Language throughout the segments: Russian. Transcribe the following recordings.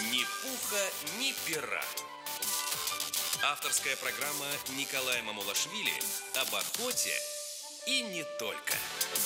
Ни пуха, ни пера. Авторская программа Николая Мамулашвили об охоте и не только.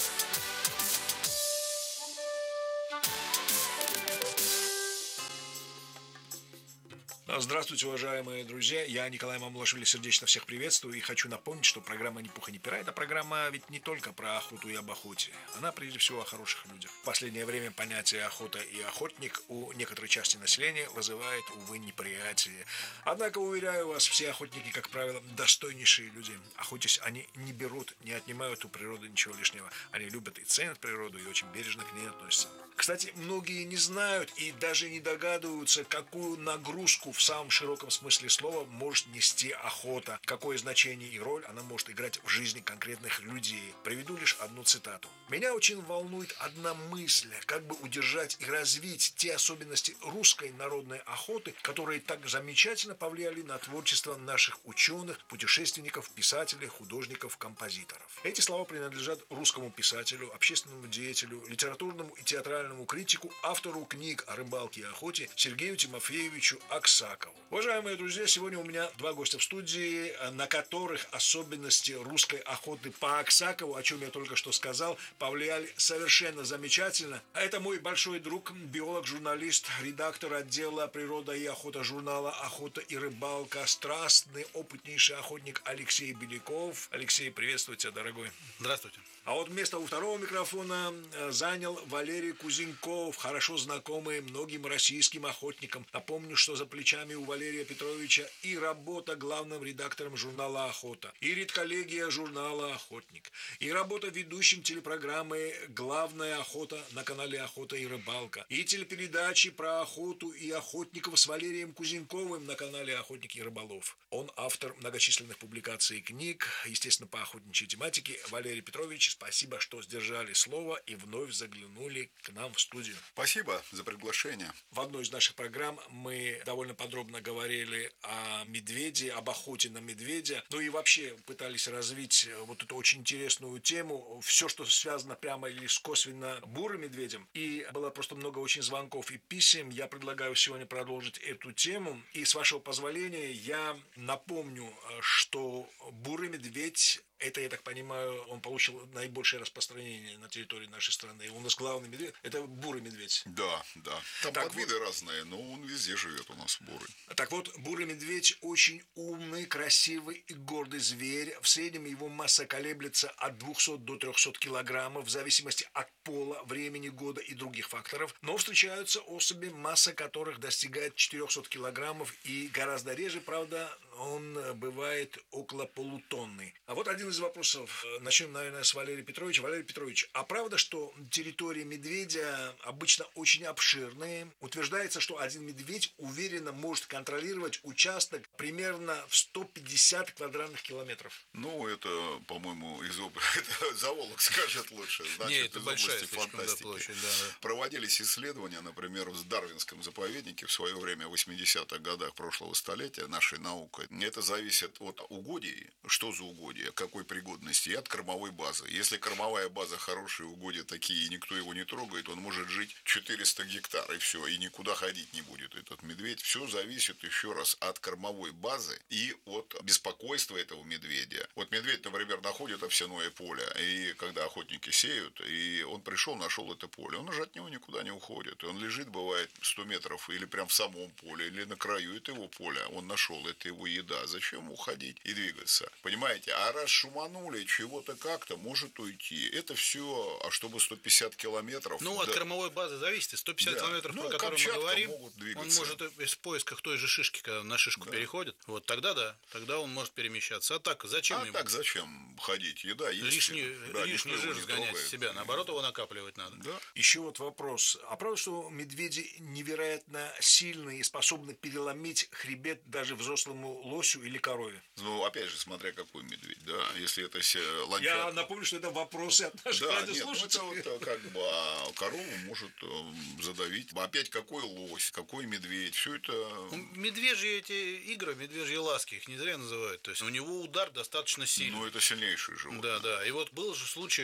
Здравствуйте, уважаемые друзья. Я, Николай Мамулашвили, сердечно всех приветствую и хочу напомнить, что программа «Ни пуха, ни пера» — это программа ведь не только про охоту и об охоте. Она прежде всего о хороших людях. В последнее время понятие «охота» и «охотник» у некоторой части населения вызывает, увы, неприятие. Однако, уверяю вас, все охотники, как правило, достойнейшие люди. Охотясь, они не берут, не отнимают у природы ничего лишнего. Они любят и ценят природу и очень бережно к ней относятся. Кстати, многие не знают и даже не догадываются, какую нагрузку в самом широком смысле слова может нести охота, какое значение и роль она может играть в жизни конкретных людей. Приведу лишь одну цитату. «Меня очень волнует одна мысль, как бы удержать и развить те особенности русской народной охоты, которые так замечательно повлияли на творчество наших ученых, путешественников, писателей, художников, композиторов». Эти слова принадлежат русскому писателю, общественному деятелю, литературному и театральному критику, автору книг о рыбалке и охоте Сергею Тимофеевичу Аксакову. Уважаемые друзья, сегодня у меня два гостя в студии, на которых особенности русской охоты по Аксакову, о чем я только что сказал, повлияли совершенно замечательно. Это мой большой друг, биолог, журналист, редактор отдела «Природа и охота» журнала «Охота и рыбалка», страстный, опытнейший охотник Алексей Беляков. Алексей, приветствую тебя, дорогой. Здравствуйте. А вот место у второго микрофона занял Валерий Кузенков, хорошо знакомый многим российским охотникам. Напомню, что за плечами у Валерия Петровича и работа главным редактором журнала «Охота», и редколлегия журнала «Охотник», и работа ведущим телепрограммы «Главная охота» на канале «Охота и рыбалка», и телепередачи про охоту и охотников с Валерием Кузенковым на канале «Охотник и рыболов». Он автор многочисленных публикаций и книг, естественно, по охотничьей тематике. Валерий Петрович, спасибо, что сдержали слово и вновь заглянули к нам в студию. Спасибо за приглашение. В одной из наших программ мы довольно подробно говорили о медведе, об охоте на медведя, ну и вообще пытались развить вот эту очень интересную тему, все, что связано прямо или косвенно бурым медведем. И было просто много очень звонков и писем. Я предлагаю сегодня продолжить эту тему. И с вашего позволения я напомню, что бурый медведь, это, я так понимаю, он получил наибольшее распространение на территории нашей страны. У нас главный медведь – это бурый медведь. Да. Там так подвиды вот, разные, но он везде живет у нас, бурый. Так вот, бурый медведь очень умный, красивый и гордый зверь. В среднем его масса колеблется от 200 до 300 килограммов в зависимости от пола, времени года и других факторов. Но встречаются особи, масса которых достигает 400 килограммов, и гораздо реже, правда, он бывает около полутонны. А вот один из вопросов. Начнем, наверное, с Валерия Петровича. Валерий Петрович, а правда, что территории медведя обычно очень обширные? Утверждается, что один медведь уверенно может контролировать участок примерно в 150 квадратных километров. Ну, это, по-моему, это зоолог скажет лучше. Значит, нет, это из большая области фантастики. Площадь, да. Проводились исследования, например, в Дарвинском заповеднике в свое время, в 80-х годах прошлого столетия, нашей наукой. Это зависит от угодий, что за угодья, какой пригодности, и от кормовой базы. Если кормовая база хорошая, угодья такие, и никто его не трогает, он может жить 400 гектар, и все, и никуда ходить не будет этот медведь. Все зависит, еще раз, от кормовой базы и от беспокойства этого медведя. Вот медведь, например, находит овсяное поле, и когда охотники сеют, и он пришел, нашел это поле, он уже от него никуда не уходит. И он лежит, бывает, 100 метров, или прям в самом поле, или на краю этого поля. Он нашел, это его еда. Зачем уходить и двигаться? Понимаете? А раз шуманули, чего-то как-то может уйти. Это все, а чтобы 150 километров... Ну, от кормовой базы зависит. 150 километров, про которые мы говорим, он может в поисках той же шишки, когда на шишку переходит, вот тогда да, тогда он может перемещаться. А так, зачем ему? Так зачем ходить? Еда есть. Лишний жир сгонять с себя. Наоборот, его накапливать надо. Да. Еще вот вопрос. А правда, что медведи невероятно сильные и способны переломить хребет даже взрослому лосю или корове? Ну, опять же, смотря какой медведь, да. Если это ланчак... Я напомню, что это вопросы от наших радиослушателей. Нет, это как бы корову может задавить. Опять какой лось, какой медведь, все это... Медвежьи эти игры, медвежьи ласки, их не зря называют. То есть у него удар достаточно сильный. Ну, это сильнейший животное. Да. И вот был же случай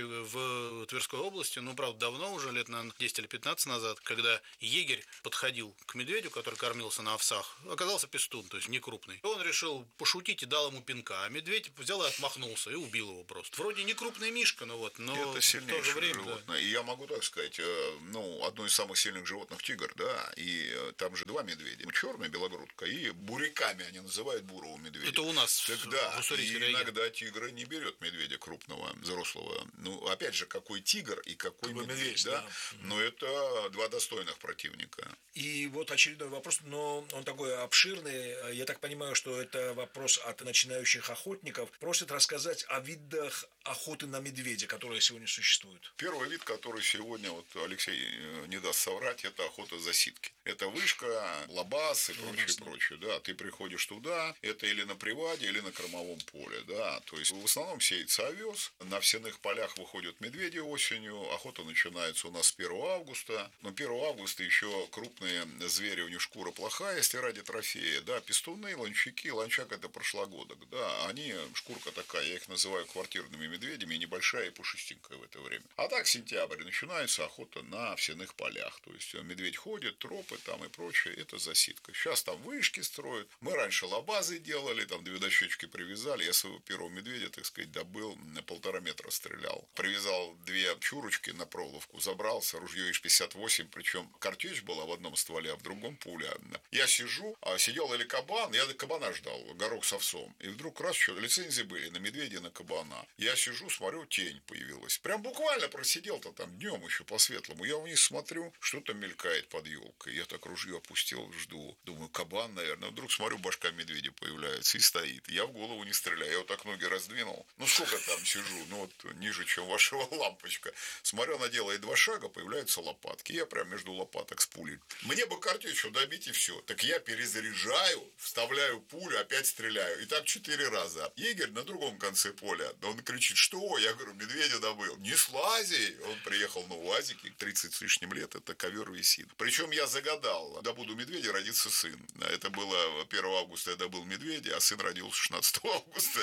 в Тверской области, ну, правда, давно уже, лет, наверное, 10 или 15 назад, когда егерь подходил к медведю, который кормился на овсах. Оказался пестун, то есть не крупный. Он решил пошутить и дал ему пинка, а медведь взял и отмахнулся и убил его просто. Вроде не крупный мишка, но это сильнейшее в то же время, животное. Да. И я могу так сказать, одно из самых сильных животных тигр, да, и там же два медведя. Черная белогрудка и буряками они называют бурого медведя. Это у нас в Уссурийске. И иногда тигр не берет медведя крупного, взрослого. Ну, опять же, какой тигр и какой медведь, да? Но это два достойных противника. И вот очередной вопрос, но он такой обширный. Я так понимаю, что это вопрос от начинающих охотников. Просят рассказать о видах охоты на медведя, которые сегодня существуют. Первый вид, который сегодня, вот Алексей не даст соврать, это охота за ситки. Это вышка, лабаз и прочее. Да, ты приходишь туда, это или на приваде, или на кормовом поле, да. То есть в основном сеется овес, на всеных полях выходят медведи осенью, охота начинается у нас с 1 августа. Но 1 августа еще крупные звери, у них шкура плохая, если ради трофея, да, пестуны, ланчаки, ланчак это прошлогодок, да, они, шкурка такая, я их называю квартирными медведями, небольшая и пушистенькая в это время. А так сентябрь, начинается охота на овсяных полях, то есть медведь ходит, тропы там и прочее, это засидка. Сейчас там вышки строят, мы раньше лабазы делали, там 2 дощечки привязали, я своего первого медведя, так сказать, добыл, на 1,5 метра стрелял. Привязал 2 чурочки на проволоку, забрался, ружье ИШ-58, причем картечь была в одном стволе, а в другом пуля. Я сижу, сидел или кабан, я кабана ждал, горох с овсом, и вдруг раз, что лицензии были на медведя, на кабана. Я сижу, смотрю, тень появилась. Прям буквально просидел-то там днем еще по-светлому. Я вниз смотрю, что-то мелькает под елкой. Я так ружье опустил, жду. Думаю, кабан, наверное. Вдруг смотрю, башка медведя появляется и стоит. Я в голову не стреляю. Я вот так ноги раздвинул. Ну, сколько там сижу? Ну, вот ниже, чем вашего лампочка. Смотрю, она делает 2 шага, появляются лопатки. Я прям между лопаток с пулей. Мне бы картечью добить и все. Так я перезаряжаю, вставляю пулю, опять стреляю. И так 4 раза. Егерь на другом конце поля. Он кричит, что? Я говорю, медведя добыл. Не слази! Он приехал на УАЗике, 30 с лишним лет, это ковер висит. Причем я загадал, добуду медведя, родится сын. Это было 1 августа, я добыл медведя, а сын родился 16 августа.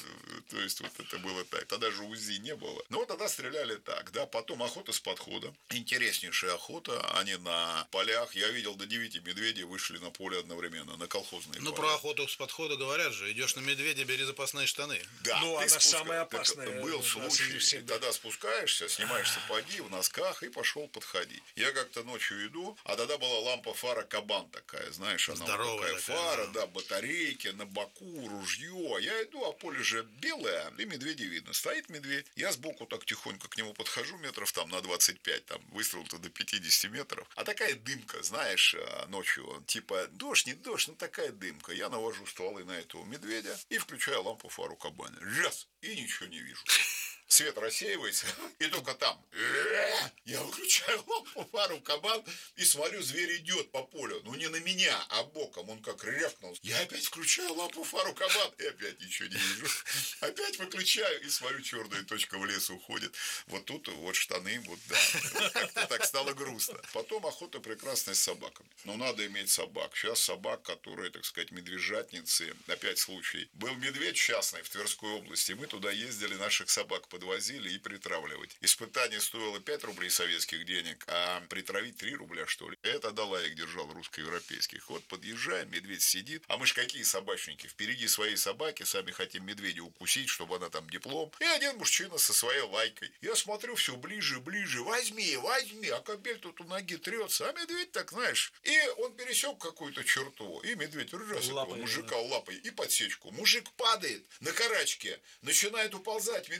То есть вот это было так. Тогда же УЗИ не было. Но вот тогда стреляли так, да. Потом охота с подхода. Интереснейшая охота. Они на полях. Я видел, до 9 медведей вышли на поле одновременно, на колхозные поля. Про охоту с подхода говорят же. Идешь на медведя, бери запасные штаны. Да, ну, она самая опасная. Был случай, тогда спускаешься, снимаешь сапоги в носках и пошел подходить. Я как-то ночью иду, а тогда была лампа-фара Кабан такая, знаешь, она здоровая вот такая фара, да, батарейки, на боку, ружье. Я иду, а поле же белое, и медведя видно. Стоит медведь, я сбоку так тихонько к нему подхожу, метров там на 25, там выстрел-то до 50 метров. А такая дымка, знаешь, ночью, типа дождь, не дождь, ну такая дымка. Я навожу стволы на этого медведя и включаю лампу-фару Кабана. Раз! И ничего не вижу. Свет рассеивается, и только там. Я выключаю лампу, фару, кабан, и смотрю, зверь идет по полю. Ну, не на меня, а боком. Он как рявкнул. Я опять включаю лампу, фару, кабан, и опять ничего не вижу. Опять выключаю, и смотрю, черная точка в лес уходит. Вот тут вот штаны, вот да. Как-то так стало грустно. Потом охота прекрасная с собаками. Но надо иметь собак. Сейчас собак, которые, так сказать, медвежатницы. Опять случай. Был медведь частный в Тверской области. Мы туда ездили, наших собак подвозили и притравливать. Испытание стоило 5 рублей советских денег, а притравить 3 рубля, что ли. Это Далаик держал русско-европейских. Вот подъезжаем, медведь сидит. А мы ж какие собачники? Впереди своей собаки, сами хотим медведя укусить, чтобы она там диплом. И один мужчина со своей лайкой. Я смотрю, все ближе, ближе. Возьми, возьми. А кобель тут у ноги трется. А медведь так, знаешь. И он пересек какую-то черту. И медведь раз этого мужика лапой и подсечку. Мужик падает на карачке. Начинает уползать. Медведь лапой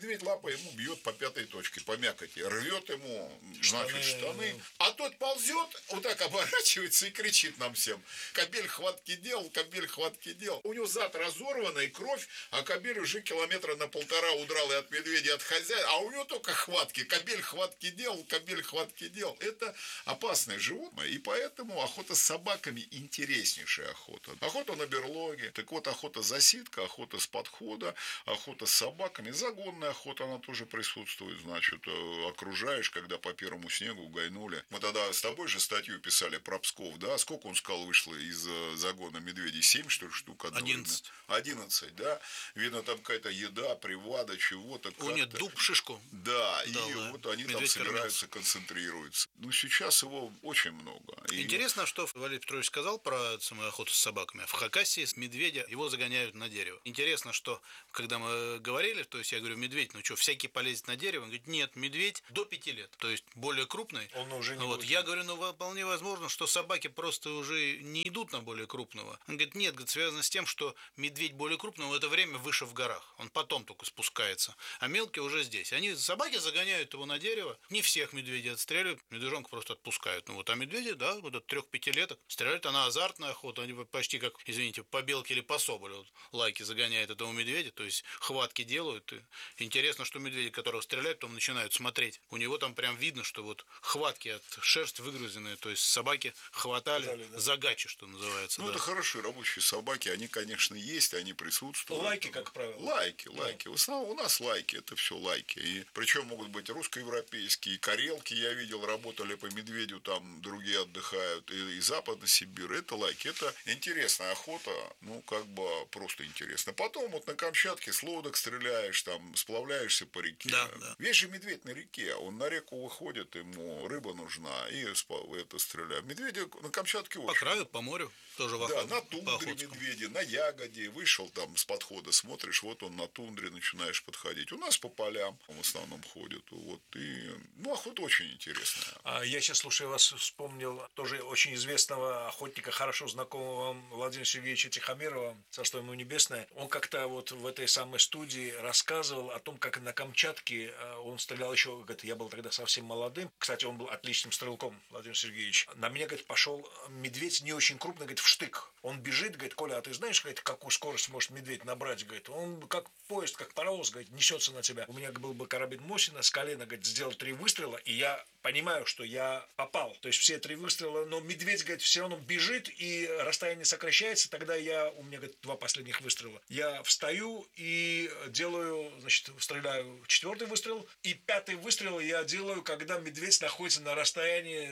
лапа ему бьет по пятой точке, по мякоти, рвет ему, значит, штаны, а тот ползет, вот так оборачивается и кричит нам всем: кобель хватки делал, кобель хватки делал. У него зад разорван и кровь, а кобель уже километра на 1,5 удрал и от медведя, и от хозяина, а у него только хватки. Кобель хватки делал, кобель хватки делал. Это опасное животное, и поэтому охота с собаками интереснейшая охота. Охота на берлоге, так вот, охота засидка, охота с подхода, охота с собаками, загонная охота, она тоже присутствует, значит, окружаешь, когда по первому снегу гайнули. Мы тогда с тобой же статью писали про Псков, да, сколько он сказал вышло из загона медведей, 7, что ли, штук? 11. 11, да, видно, там какая-то еда, привада, чего-то. О, нет, дуб, шишку. Да, и да. вот они Медведь там собираются, концентрируются. Ну, сейчас его очень много. Интересно, что Валерий Петрович сказал про самую охоту с собаками. В Хакасии с медведя его загоняют на дерево. Интересно, что когда мы говорили, то есть я говорю: медведь, ну что, всякий полезет на дерево? Он говорит: нет, медведь до 5 лет, то есть более крупный. Он уже не вот будет. Я говорю: ну, вполне возможно, что собаки просто уже не идут на более крупного. Он говорит: нет, связано с тем, что медведь более крупного в это время выше в горах. Он потом только спускается. А мелкий уже здесь. Собаки загоняют его на дерево. Не всех медведей отстреливают. Медвежонка просто отпускают. Ну вот, а медведи, да, вот от 3-5-леток стреляют. Она азартная охота. Они почти как, извините, по белке или по соболю. Вот, лайки загоняют этого медведя. То есть хватки делают. И интересно, что медведи, которых стреляют, потом начинают смотреть. У него там прям видно, что вот хватки от шерсть выгрызенные. То есть собаки хватали да. За гачи, что называется. Ну, да. Это хорошие рабочие собаки. Они, конечно, есть, они присутствуют. Лайки, как правило. Лайки. В основном у нас лайки, это все лайки. И причем могут быть русско-европейские, карелки, я видел, работали по медведю, там другие отдыхают, и Западная Сибирь. Это лайки. Это интересная охота, ну, как бы просто интересно. Потом вот на Камчатке с лодок стреляешь, там, сплавляешься по реке. Да. Весь же медведь на реке, он на реку выходит, ему рыба нужна, и это стреляет. Медведи на Камчатке очень. По краю, по морю тоже в охоту. Да, на тундре медведи, на ягоде. Вышел там с подхода, смотришь, вот он на тундре, начинаешь подходить. У нас по полям в основном ходят. Вот, и, ну, охота очень интересная. Я сейчас, слушая вас, вспомнил тоже очень известного охотника, хорошо знакомого вам, Владимира Сергеевича Тихомирова, царство ему небесное. Он как-то вот в этой самой студии рассказывал о том, как на Камчатке он стрелял еще, говорит, я был тогда совсем молодым. Кстати, он был отличным стрелком, Владимир Сергеевич. На меня, говорит, пошел медведь не очень крупный, говорит, в штык. Он бежит, говорит: Коля, а ты знаешь, говорит, какую скорость может медведь набрать? Говорит, он как поезд, как паровоз, говорит, несется на тебя. У меня был бы карабин Мосина, с колена, говорит, сделал 3 выстрела, и я понимаю, что я попал. То есть все 3 выстрела, но медведь, говорит, все равно бежит, и расстояние сокращается. Тогда у меня, говорит, 2 последних выстрела. Я встаю и делаю, значит, стреляю 4-й выстрел, и 5-й выстрел я делаю, когда медведь находится на расстоянии,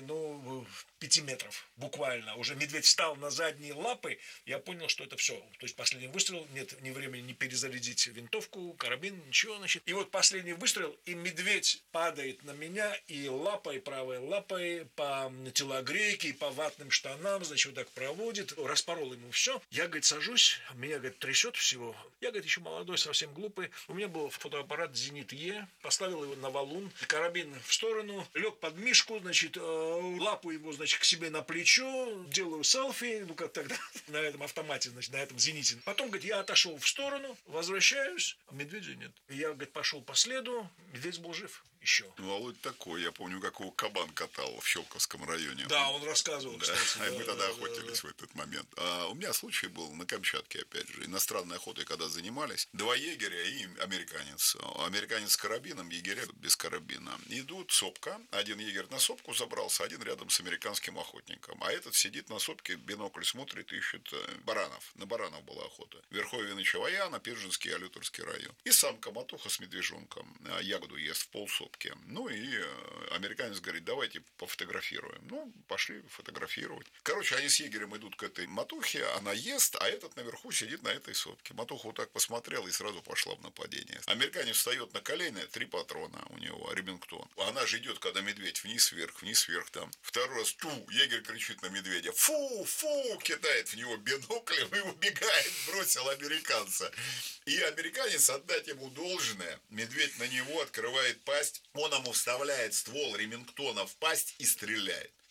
5 метров, буквально. Уже медведь встал на задние лапы, я понял, что это все. То есть последний выстрел, нет ни времени не перезарядить винтовку, карабин, ничего, значит. И вот последний выстрел, и медведь падает на меня, и лапой, правой лапой по телогрейке, и по ватным штанам, значит, вот так проводит, распорол ему все. Я, говорит, сажусь, меня, говорит, трясет всего. Я, говорит, еще молодой, совсем глупый. У меня был фотоаппарат «Зенит Е», поставил его на валун, карабин в сторону, лег под мишку, значит, лапу его, значит, к себе на плечо, делаю селфи, как тогда на этом автомате, значит, на этом «Зените». Потом, говорит, я отошел в сторону, возвращаюсь, а медведя нет. Я, говорит, пошел по следу, медведь был жив еще. Володь такой, я помню, как его кабан катал в Щелковском районе. Да, он рассказывал, да. кстати. Мы тогда охотились в этот момент. У меня случай был на Камчатке, опять же, иностранной охотой, когда занимались. 2 егеря и американец. Американец с карабином, егеря без карабина. Идут, сопка. Один егерь на сопку забрался, один рядом с американским охотником. А этот сидит на сопке, бинокль смотрит, ищет баранов. На баранов была охота. Верховье Чаваяна, Пиржинский, Алюторский район. И самка матуха с медвежонком ягоду ест в полсопки. Ну и американец говорит: давайте пофотографируем. Ну, пошли фотографировать. Короче, они с егерем идут к этой матухе, она ест, а этот наверху сидит на этой сопке. Матуха вот так посмотрела и сразу пошла в нападение. Американец встает на колени, 3 патрона у него, Ремингтон. Она же идет, когда медведь вниз, вверх там. Второй раз, егерь кричит на медведя: фу, кидает в него биноклем и убегает, бросил американца. И американец, отдать ему должное, медведь на него открывает пасть, он ему вставляет ствол Ремингтона в пасть и стреляет.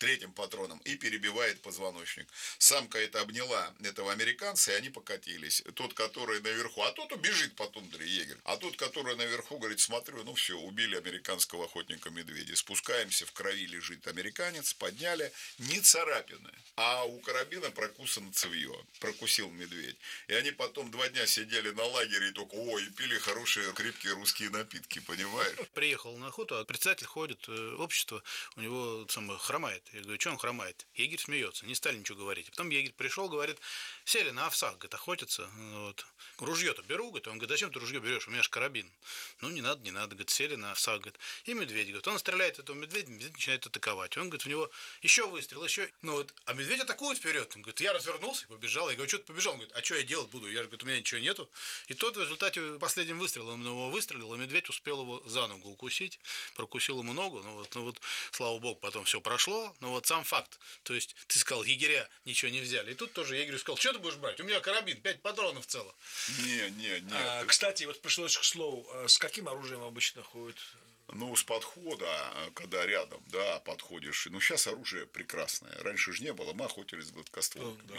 третьим патроном и перебивает позвоночник. Самка это обняла этого американца, и они покатились. Тот, который наверху, а тот убежит по тундре, егерь. А тот, который наверху, говорит, смотрю, ну все, убили американского охотника-медведя. Спускаемся, в крови лежит американец, подняли, не царапины, а у карабина прокусано цевье. Прокусил медведь. И они потом 2 дня сидели на лагере и только, и пили хорошие крепкие русские напитки, понимаешь? Приехал на охоту, а председатель ходит, общество, у него хромает. Я говорю, что он хромает? Егерь смеется, не стали ничего говорить. Потом егерь пришел, говорит, сели на овсах, говорит, охотятся. Вот. Ружье-то беру, говорит, он говорит, зачем ты ружье берешь? У меня же карабин. Ну, не надо, говорит, сели на овсах, говорит. И медведь, говорит, он стреляет этого медведя, медведь начинает атаковать. Он, говорит, в него еще выстрел, еще. Ну вот, а медведь атакует вперед. Он говорит, я развернулся и побежал. Я говорю, что ты побежал? Он говорит, а что я делать буду? Я же, говорит, у меня ничего нету. И тот в результате последним выстрелом его выстрелил, и медведь успел его за ногу укусить, прокусил ему ногу. Ну вот, слава богу, потом все прошло. Но вот сам факт. То есть, ты сказал, егеря ничего не взяли. И тут тоже егерь сказал, что ты будешь брать? У меня карабин, 5 патронов целых. Не. Кстати, вот пришлось к слову, с каким оружием обычно ходят? Ну, с подхода, когда рядом, да, подходишь. Ну, сейчас оружие прекрасное. Раньше же не было, мы охотились с гладкостволками. Да.